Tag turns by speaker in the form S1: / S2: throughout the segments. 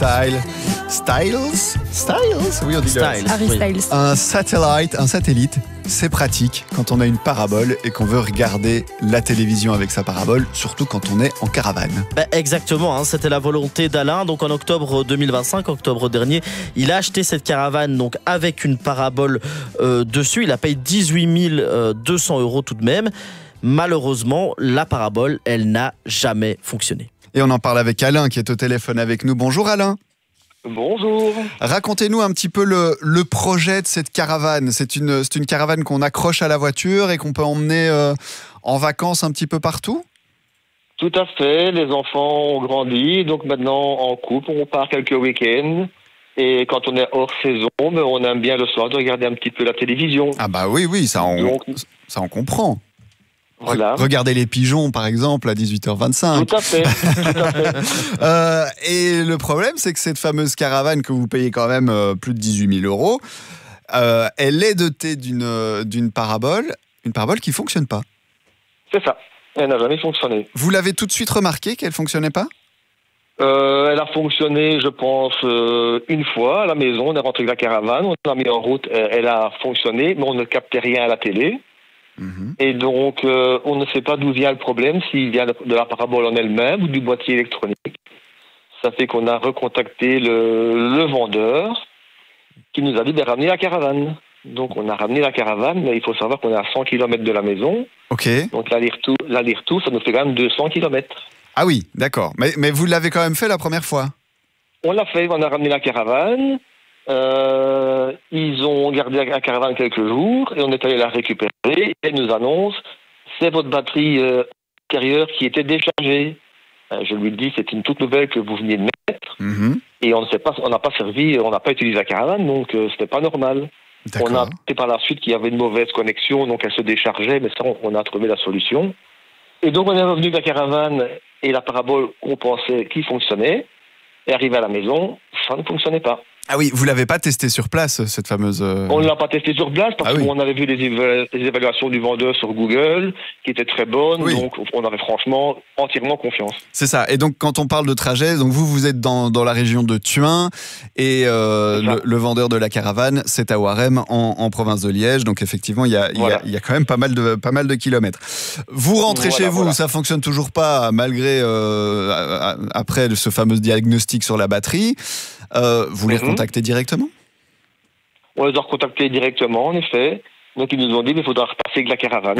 S1: Oui, on dit
S2: Harry Styles.
S1: un satellite, c'est pratique quand on a une parabole et qu'on veut regarder la télévision avec sa parabole, surtout quand on est en caravane.
S3: Exactement, hein, c'était la volonté d'Alain. Donc en octobre 2025, octobre dernier, il a acheté cette caravane donc avec une parabole dessus. Il a payé 18 200 € tout de même. Malheureusement, la parabole, elle n'a jamais fonctionné.
S1: Et on en parle avec Alain qui est au téléphone avec nous. Bonjour Alain.
S4: Bonjour.
S1: Racontez-nous un petit peu le projet de cette caravane. C'est une caravane qu'on accroche à la voiture et qu'on peut emmener en vacances un petit peu partout ?
S4: Tout à fait, les enfants ont grandi, donc maintenant en couple, on part quelques week-ends. Et quand on est hors saison, on aime bien le soir de regarder un petit peu la télévision.
S1: Ah bah oui, ça on comprend.
S4: Voilà.
S1: Regardez les pigeons, par exemple, à 18h25.
S4: Tout à fait.
S1: Et le problème, c'est que cette fameuse caravane que vous payez quand même plus de 18 000 €, elle est dotée d'une parabole qui ne fonctionne pas.
S4: C'est ça. Elle n'a jamais fonctionné.
S1: Vous l'avez tout de suite remarqué qu'elle ne fonctionnait pas ?
S4: Elle a fonctionné, je pense, une fois à la maison. On est rentré avec la caravane, on l'a mis en route, elle a fonctionné, mais on ne captait rien à la télé. Et donc, on ne sait pas d'où vient le problème, s'il vient de la parabole en elle-même ou du boîtier électronique. Ça fait qu'on a recontacté le vendeur qui nous a dit de ramener la caravane. Donc, on a ramené la caravane, mais il faut savoir qu'on est à 100 km de la maison.
S1: Ok.
S4: Donc, l'aller-retour, ça nous fait quand même 200 km.
S1: Ah oui, d'accord. Mais vous l'avez quand même fait la première fois ?
S4: On l'a fait, on a ramené la caravane. Ils ont gardé la caravane quelques jours et on est allé la récupérer et ils nous annoncent c'est votre batterie intérieure qui était déchargée. Je lui dis c'est une toute nouvelle que vous veniez de mettre et on n'a pas utilisé la caravane, donc c'était pas normal.
S1: D'accord.
S4: On a appris par la suite qu'il y avait une mauvaise connexion, donc elle se déchargeait, mais ça on a trouvé la solution. Et donc on est revenu de la caravane et la parabole qu'on pensait qui fonctionnait est arrivée à la maison, ça ne fonctionnait pas.
S1: Ah oui, vous l'avez pas testé sur place, cette fameuse...
S4: On ne l'a pas testé sur place parce qu'on avait vu les évaluations du vendeur sur Google qui étaient très bonnes, donc on avait franchement entièrement confiance. C'est
S1: ça, et donc quand on parle de trajet, donc vous êtes dans la région de Thuin et le vendeur de la caravane, c'est à Waremme en province de Liège, donc effectivement il y a quand même pas mal de kilomètres. Vous rentrez chez vous, ça fonctionne toujours pas malgré après ce fameux diagnostic sur la batterie. Vous les recontactez directement ?
S4: On les a recontactés directement, en effet. Donc, ils nous ont dit qu'il faudra repasser avec la caravane.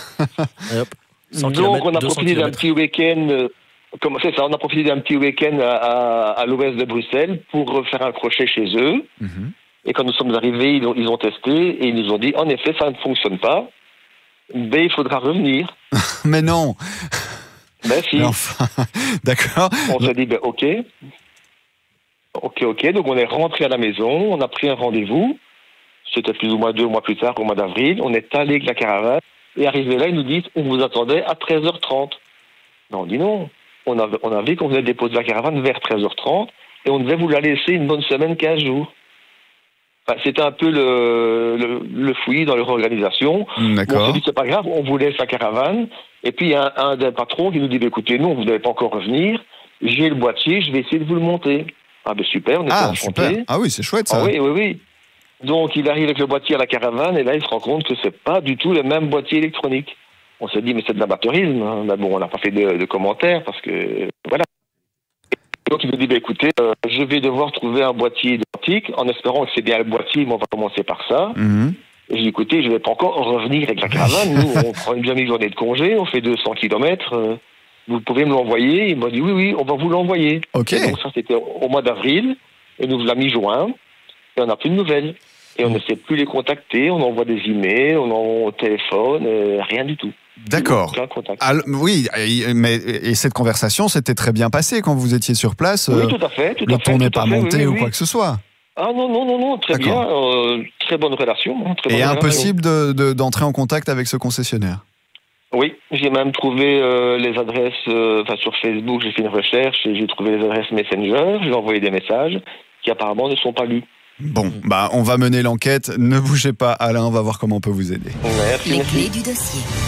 S4: Donc, on a profité d'un petit week-end... on a profité d'un petit week-end à l'ouest de Bruxelles pour faire un crochet chez eux. Et quand nous sommes arrivés, ils ont testé et ils nous ont dit, en effet, ça ne fonctionne pas. Mais il faudra revenir.
S1: Mais non.
S4: Ben si.
S1: Enfin, d'accord.
S4: On s'est dit, ok. Ok. Donc, on est rentré à la maison, on a pris un rendez-vous. C'était plus ou moins 2 mois plus tard, au mois d'avril. On est allé avec la caravane. Et arrivé là, ils nous disent, on vous attendait à 13h30. Mais on dit non. On a vu qu'on venait déposer la caravane vers 13h30 et on devait vous la laisser une bonne semaine, 15 jours. Enfin, c'était un peu le fouillis dans leur organisation.
S1: D'accord.
S4: On s'est dit, c'est pas grave, on vous laisse la caravane. Et puis, il y a un des patrons qui nous dit, écoutez, nous, vous n'allez pas encore revenir. J'ai le boîtier, je vais essayer de vous le monter. Ah ben super, on était enchantés.
S1: Ah oui, c'est chouette ça.
S4: Ah oui. Donc il arrive avec le boîtier à la caravane et là il se rend compte que c'est pas du tout le même boîtier électronique. On s'est dit mais c'est de l'amateurisme, hein. Mais bon on n'a pas fait de commentaires parce que voilà. Donc il nous dit écoutez, je vais devoir trouver un boîtier identique en espérant que c'est bien le boîtier, mais on va commencer par ça. Et j'ai dit écoutez, je vais pas encore revenir avec la caravane, nous on prend une demi-journée de congé, on fait 200 km. Vous pouvez me l'envoyer. Il m'a dit oui, on va vous l'envoyer.
S1: Ok.
S4: Et donc ça, c'était au mois d'avril. Et nous la mi-juin. Et on n'a plus de nouvelles. Et on ne sait plus les contacter. On envoie des emails, on envoie au téléphone, rien du tout.
S1: D'accord. Oui, et cette conversation s'était très bien passée quand vous étiez sur place.
S4: Oui, tout à fait.
S1: Le ton n'est pas monté ou quoi que ce soit.
S4: Ah non, très bien. Très bonne relation.
S1: Et impossible d'entrer en contact avec ce concessionnaire.
S4: Oui, j'ai même trouvé les adresses, sur Facebook, j'ai fait une recherche et j'ai trouvé les adresses Messenger, j'ai envoyé des messages qui apparemment ne sont pas lus.
S1: Bon, on va mener l'enquête, ne bougez pas Alain, on va voir comment on peut vous aider.
S4: Merci.
S5: Les clés du dossier.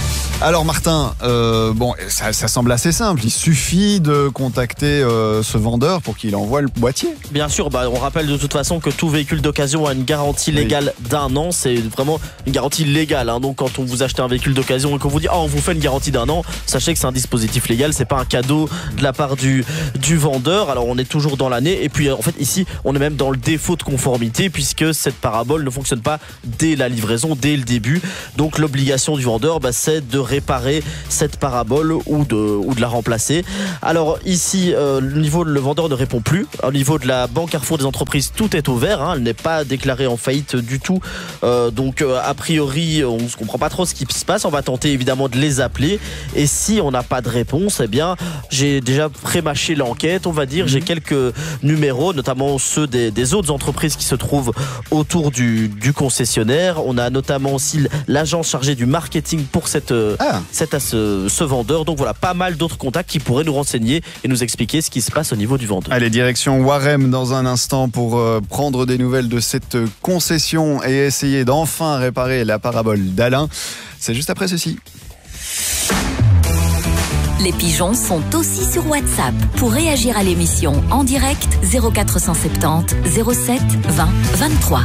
S1: Alors Martin, bon, ça semble assez simple. Il suffit de contacter ce vendeur pour qu'il envoie le boîtier.
S3: Bien sûr, on rappelle de toute façon que tout véhicule d'occasion a une garantie légale d'1 an. C'est vraiment une garantie légale. Donc quand on vous achète un véhicule d'occasion et qu'on vous dit on vous fait une garantie d'1 an, sachez que c'est un dispositif légal. C'est pas un cadeau de la part du vendeur. Alors on est toujours dans l'année. Et puis en fait ici, on est même dans le défaut de conformité puisque cette parabole ne fonctionne pas dès la livraison, dès le début. Donc l'obligation du vendeur, c'est de réparer cette parabole ou de la remplacer. Alors ici, le vendeur ne répond plus. Au niveau de la Banque Carrefour des entreprises, tout est au vert. Elle n'est pas déclarée en faillite du tout. Donc a priori, on ne comprend pas trop ce qui se passe. On va tenter évidemment de les appeler. Et si on n'a pas de réponse, j'ai déjà pré-mâché l'enquête, on va dire. J'ai quelques numéros, notamment ceux des autres entreprises qui se trouvent autour du concessionnaire. On a notamment aussi l'agence chargée du marketing pour ce vendeur. Donc voilà, pas mal d'autres contacts qui pourraient nous renseigner et nous expliquer ce qui se passe au niveau du vendeur.
S1: Allez, direction Warem dans un instant pour prendre des nouvelles de cette concession et essayer d'enfin réparer la parabole d'Alain. C'est juste après ceci.
S2: Les pigeons sont aussi sur WhatsApp. Pour réagir à l'émission en direct, 0470 07 20 23.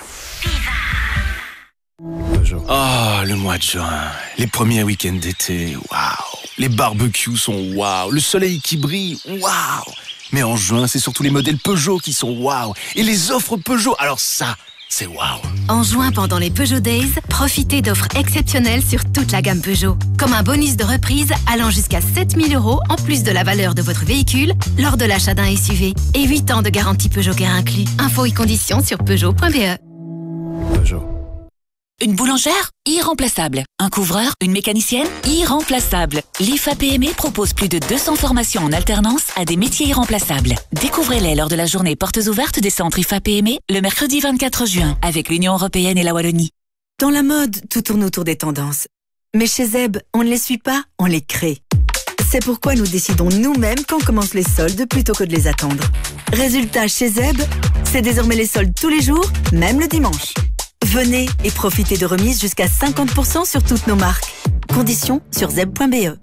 S5: Le mois de juin, les premiers week-ends d'été, waouh. Les barbecues sont waouh, le soleil qui brille, waouh. Mais en juin, c'est surtout les modèles Peugeot qui sont waouh. Et les offres Peugeot, alors ça, c'est waouh.
S6: En juin, pendant les Peugeot Days, profitez d'offres exceptionnelles sur toute la gamme Peugeot. Comme un bonus de reprise allant jusqu'à 7 000 € en plus de la valeur de votre véhicule lors de l'achat d'un SUV. Et 8 ans de garantie Peugeot Care inclus. Infos et conditions sur Peugeot.be.
S5: Peugeot.
S2: Une boulangère? Irremplaçable. Un couvreur? Une mécanicienne? Irremplaçable. L'IFA-PME propose plus de 200 formations en alternance à des métiers irremplaçables. Découvrez-les lors de la journée portes ouvertes des centres IFA-PME le mercredi 24 juin avec l'Union européenne et la Wallonie.
S7: Dans la mode, tout tourne autour des tendances. Mais chez Zeb, on ne les suit pas, on les crée. C'est pourquoi nous décidons nous-mêmes quand commencent les soldes plutôt que de les attendre. Résultat, chez Zeb, c'est désormais les soldes tous les jours, même le dimanche. Venez et profitez de remises jusqu'à 50% sur toutes nos marques. Conditions sur zeb.be.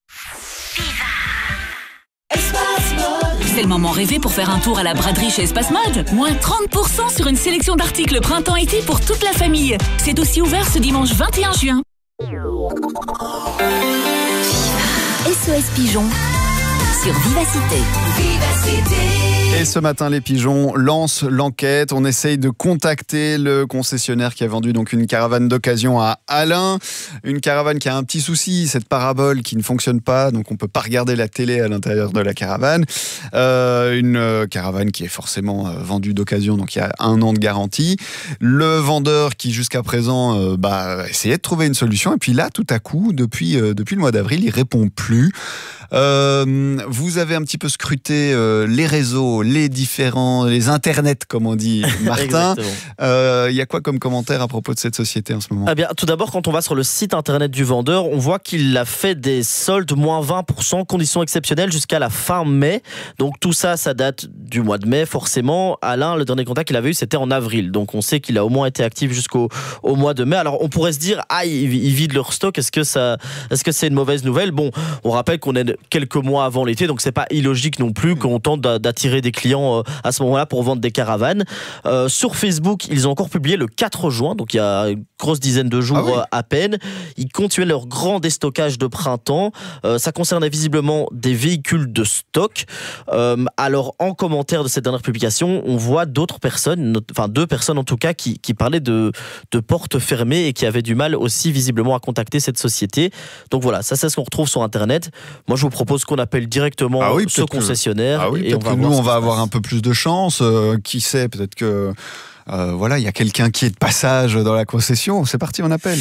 S2: C'est le moment rêvé pour faire un tour à la braderie chez Espace Mode. Moins 30% sur une sélection d'articles printemps-été pour toute la famille. C'est aussi ouvert ce dimanche 21 juin. SOS Pigeon sur Vivacité.
S1: Et ce matin, les pigeons lancent l'enquête. On essaye de contacter le concessionnaire qui a vendu donc une caravane d'occasion à Alain. Une caravane qui a un petit souci, cette parabole qui ne fonctionne pas, donc on ne peut pas regarder la télé à l'intérieur de la caravane. Une caravane qui est forcément vendue d'occasion, donc il y a 1 an de garantie. Le vendeur qui jusqu'à présent essayait de trouver une solution. Et puis là, tout à coup, depuis le mois d'avril, il répond plus. Vous avez un petit peu scruté les réseaux, les internets, comme on dit, Martin. Il y a quoi comme commentaire à propos de cette société en ce moment?
S3: Tout d'abord, quand on va sur le site internet du vendeur, on voit qu'il a fait des soldes moins 20%, conditions exceptionnelles jusqu'à la fin mai. Donc tout ça, ça date du mois de mai, forcément. Alain, le dernier contact qu'il avait eu, c'était en avril. Donc on sait qu'il a au moins été actif jusqu'au mois de mai. Alors on pourrait se dire, ils vident leur stock. Est-ce que c'est une mauvaise nouvelle? Bon, on rappelle qu'on est quelques mois avant l'été, donc c'est pas illogique non plus qu'on tente d'attirer des clients à ce moment-là pour vendre des caravanes. Sur Facebook, ils ont encore publié le 4 juin, donc il y a une grosse dizaine de jours à peine. Ils continuaient leur grand déstockage de printemps. Ça concernait visiblement des véhicules de stock. Alors en commentaire de cette dernière publication, on voit d'autres personnes, enfin 2 personnes en tout cas, qui parlaient de portes fermées et qui avaient du mal aussi visiblement à contacter cette société. Donc voilà, ça c'est ce qu'on retrouve sur internet. Moi je vous propose qu'on appelle directement ce concessionnaire.
S1: Peut-être que nous on va avoir un peu plus de chance. Qui sait, peut-être que il y a quelqu'un qui est de passage dans la concession. C'est parti, on appelle.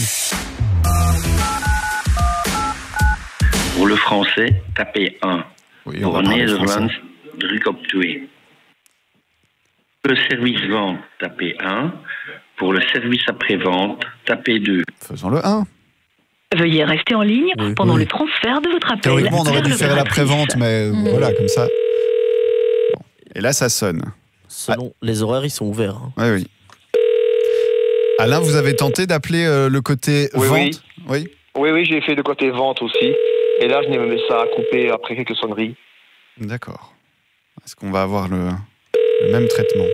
S8: Pour le français, tapez 1.
S1: Oui,
S8: pour Nederlands, druk op 2. Pour le service vente, tapez 1. Pour le service après-vente, tapez 2.
S1: Faisons le 1.
S9: Veuillez rester en ligne pendant le transfert de votre appel.
S1: Théoriquement, on aurait dû faire l'après-vente, mais voilà, comme ça. Bon. Et là, ça sonne.
S3: Selon les horaires, ils sont ouverts.
S1: Oui. Alain, vous avez tenté d'appeler le côté vente?
S4: Oui. Oui, j'ai fait le côté vente aussi. Et là, je n'ai mis ça à couper après quelques sonneries.
S1: D'accord. Est-ce qu'on va avoir le même traitement?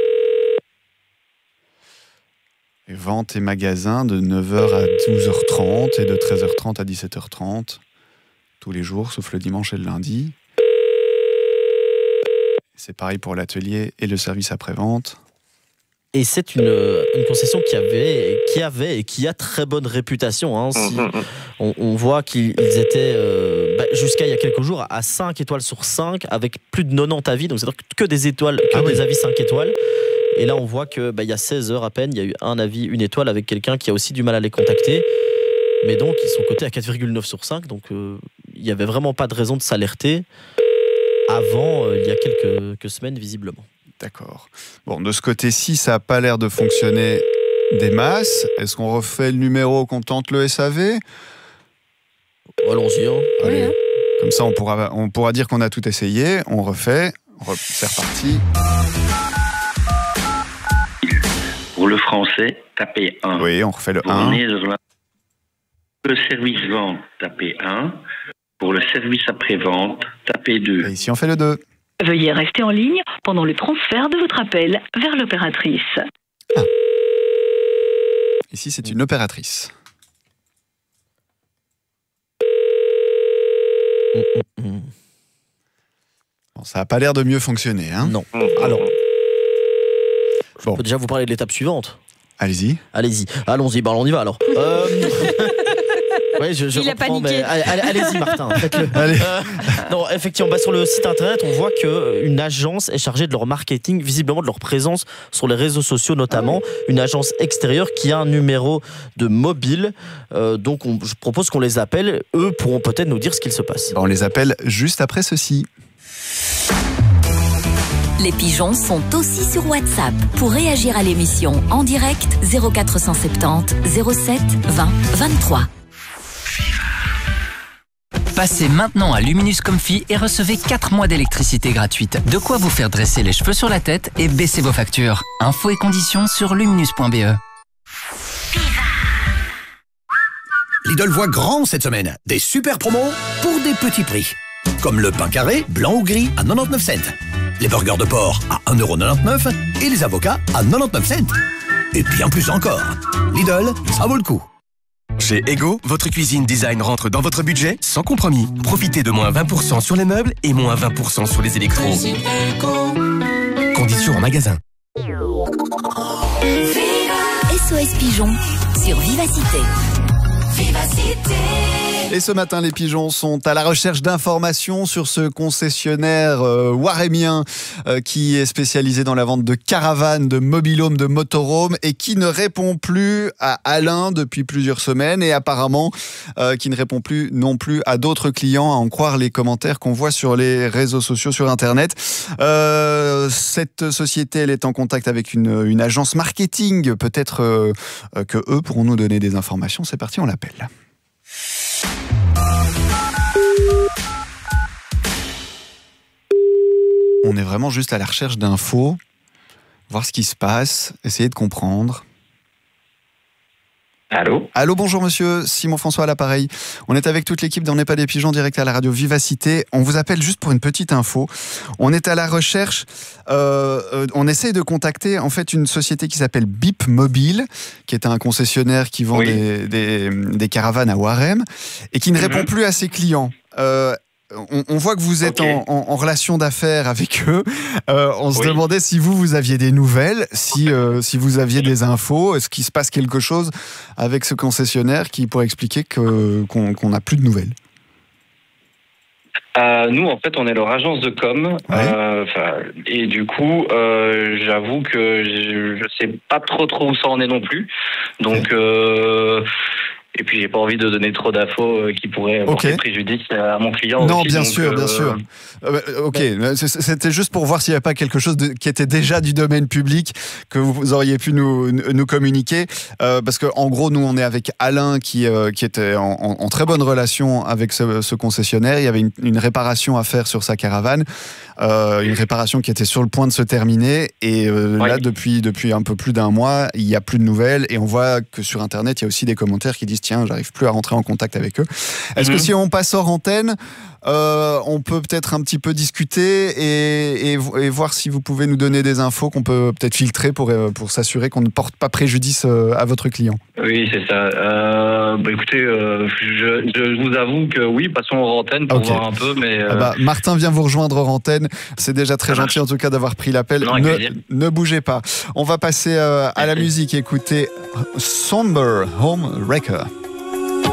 S1: Et vente et magasin de 9h à 12h30 et de 13h30 à 17h30. Tous les jours, sauf le dimanche et le lundi. C'est pareil pour l'atelier et le service après-vente.
S3: Et c'est une concession qui avait et qui a très bonne réputation. Hein. On voit qu'ils étaient jusqu'à il y a quelques jours à 5 étoiles sur 5 avec plus de 90 avis. Donc c'est-à-dire que des étoiles, des avis 5 étoiles. Et là on voit que il y a 16 heures à peine, il y a eu un avis, une étoile avec quelqu'un qui a aussi du mal à les contacter. Mais donc ils sont cotés à 4,9 sur 5. Donc il n'y avait vraiment pas de raison de s'alerter avant il y a quelques semaines visiblement.
S1: D'accord. Bon, de ce côté-ci, ça n'a pas l'air de fonctionner des masses. Est-ce qu'on refait le numéro, qu'on tente le SAV?
S3: Allons-y. Hein.
S1: Allez. Oui. Comme ça, on pourra dire qu'on a tout essayé. On refait. C'est reparti.
S8: Pour le français, tapez 1.
S1: Oui, on refait le 1.
S8: Le service vente, tapez 1. Pour le service après-vente, tapez 2.
S1: Et ici, on fait le 2.
S9: Veuillez rester en ligne pendant le transfert de votre appel vers l'opératrice.
S1: Ah. Ici, c'est une opératrice. Bon, ça n'a pas l'air de mieux fonctionner, hein?
S3: Non. Alors, je peux déjà vous parler de l'étape suivante.
S1: Allez-y.
S3: Allons-y, on y va alors. Oui, je
S10: Il a
S3: reprends,
S10: paniqué.
S3: Allez-y, Martin, faites-le.
S1: Allez.
S3: Non, effectivement, sur le site internet, on voit qu'une agence est chargée de leur marketing, visiblement de leur présence sur les réseaux sociaux notamment. Une agence extérieure qui a un numéro de mobile. Donc, je propose qu'on les appelle. Eux pourront peut-être nous dire ce qu'il se passe.
S1: On les appelle juste après ceci.
S2: Les pigeons sont aussi sur WhatsApp. Pour réagir à l'émission en direct, 0470 07 20 23.
S11: Passez maintenant à Luminus Comfy et recevez 4 mois d'électricité gratuite. De quoi vous faire dresser les cheveux sur la tête et baisser vos factures. Infos et conditions sur luminus.be.
S12: Lidl voit grand cette semaine. Des super promos pour des petits prix. Comme le pain carré, blanc ou gris, à 99 cents. Les burgers de porc à 1,99€ et les avocats à 99 cents. Et bien plus encore. Lidl, ça vaut le coup.
S13: Chez Ego, votre cuisine design rentre dans votre budget sans compromis. Profitez de moins 20% sur les meubles et moins 20% sur les électros. Conditions en magasin.
S2: SOS Pigeon sur Vivacité.
S1: Et ce matin, les pigeons sont à la recherche d'informations sur ce concessionnaire warémien qui est spécialisé dans la vente de caravanes, de mobilhomes, de motorhomes et qui ne répond plus à Alain depuis plusieurs semaines et apparemment qui ne répond plus non plus à d'autres clients, à en croire les commentaires qu'on voit sur les réseaux sociaux, sur Internet. Cette société, elle est en contact avec une agence marketing. Peut-être que eux pourront nous donner des informations. C'est parti, on l'appelle. On est vraiment juste à la recherche d'infos, voir ce qui se passe, essayer de comprendre. Allô, bonjour monsieur, Simon François à l'appareil. On est avec toute l'équipe d'On n'est pas des pigeons direct à la radio Vivacité. On vous appelle juste pour une petite info. On est à la recherche, on essaye de contacter en fait une société qui s'appelle Bip Mobile, qui est un concessionnaire qui vend des caravanes à Warem et qui ne répond plus à ses clients. On voit que vous êtes en relation d'affaires avec eux. On se demandait si vous aviez des nouvelles, si vous aviez des infos. Est-ce qu'il se passe quelque chose avec ce concessionnaire qui pourrait expliquer qu'on n'a plus de nouvelles?
S14: Nous, en fait, on est leur agence de com. Et du coup, j'avoue que je sais pas trop où ça en est non plus. Donc... Et puis j'ai pas envie de donner trop d'infos qui pourraient porter préjudice à mon client.
S1: Non,
S14: aussi,
S1: bien sûr. C'était juste pour voir s'il n'y avait pas quelque chose qui était déjà du domaine public que vous auriez pu nous communiquer. Parce que en gros, nous on est avec Alain qui était en très bonne relation avec ce concessionnaire. Il y avait une réparation à faire sur sa caravane, une réparation qui était sur le point de se terminer. Et là, depuis un peu plus d'un mois, il n'y a plus de nouvelles. Et on voit que sur Internet, il y a aussi des commentaires qui disent tiens, j'arrive plus à rentrer en contact avec eux. Est-ce que si on passe hors antenne, on peut peut-être un petit peu discuter et voir si vous pouvez nous donner des infos qu'on peut peut-être filtrer pour s'assurer qu'on ne porte pas préjudice à votre client.
S14: Oui, c'est ça. Écoutez, je vous avoue que oui, passons hors antenne pour voir un peu. Mais
S1: Martin vient vous rejoindre hors antenne. C'est déjà très gentil en tout cas d'avoir pris l'appel. Ne bougez pas. On va passer à la musique. Écoutez Somber Home Wrecker.